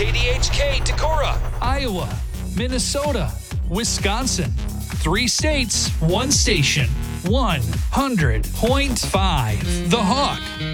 KDHK Decorah, Iowa, Minnesota, Wisconsin. 3 states, 1 station, 100.5. The Hawk.